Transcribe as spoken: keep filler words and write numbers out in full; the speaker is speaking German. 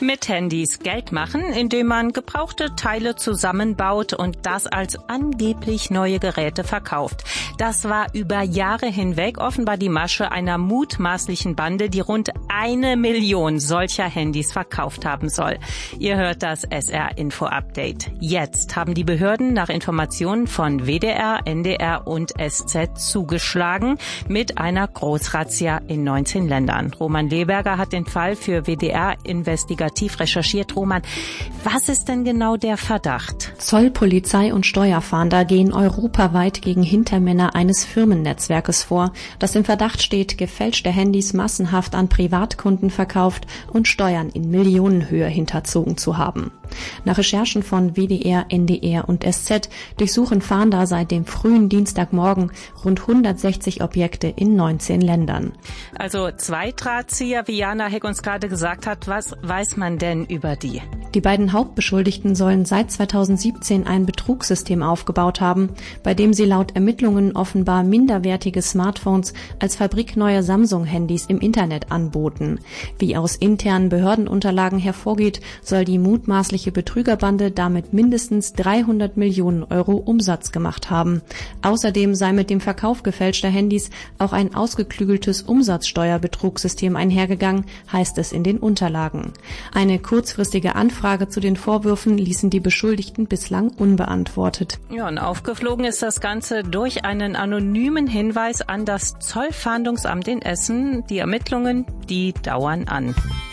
Mit Handys Geld machen, indem man gebrauchte Teile zusammenbaut und das als angeblich neue Geräte verkauft. Das war über Jahre hinweg offenbar die Masche einer mutmaßlichen Bande, die rund eine Million solcher Handys verkauft haben soll. Ihr hört das S R Info Update. Jetzt haben die Behörden nach Informationen von W D R, N D R und S Z zugeschlagen mit einer Großrazzia in neunzehn Ländern. Roman Leberger hat den Fall für W D R investigativ recherchiert. Roman, was ist denn genau der Verdacht? Zoll, Polizei und Steuerfahnder gehen europaweit gegen Hintermänner eines Firmennetzwerkes vor, das im Verdacht steht, gefälschte Handys massenhaft an Privatkunden verkauft und Steuern in Millionenhöhe hinterzogen zu haben. Nach Recherchen von W D R, N D R und S Z durchsuchen Fahnder seit dem frühen Dienstagmorgen rund hundertsechzig Objekte in neunzehn Ländern. Also zwei Drahtzieher, wie Jana Heck uns gerade gesagt hat. Was weiß man denn über die? Die beiden Hauptbeschuldigten sollen seit zweitausendsiebzehn ein Betrugssystem aufgebaut haben, bei dem sie laut Ermittlungen offenbar minderwertige Smartphones als fabrikneue Samsung-Handys im Internet anboten. Wie aus internen Behördenunterlagen hervorgeht, soll die mutmaßliche Betrügerbande damit mindestens dreihundert Millionen Euro Umsatz gemacht haben. Außerdem sei mit dem Verkauf gefälschter Handys auch ein ausgeklügeltes Umsatzsteuerbetrugsystem einhergegangen, heißt es in den Unterlagen. Eine kurzfristige Anfrage zu den Vorwürfen ließen die Beschuldigten bislang unbeantwortet. Ja, und aufgeflogen ist das Ganze durch einen anonymen Hinweis an das Zollfahndungsamt in Essen. Die Ermittlungen, die dauern an.